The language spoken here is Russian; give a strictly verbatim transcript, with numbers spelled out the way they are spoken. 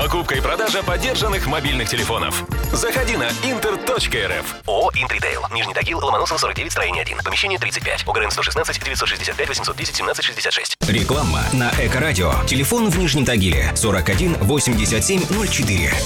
Покупка и продажа поддержанных мобильных телефонов. Заходи на интер точка эр эф. ООО «Интритейл». Нижний Тагил, Ломоносов, сорок девять, строение один. Помещение тридцать пять. ОГРН сто шестнадцать девятьсот шестьдесят пять восемьсот десять семнадцать шестьдесят шесть. Реклама на Эко-радио. Телефон в Нижнем Тагиле сорок один восемьдесят семь ноль четыре.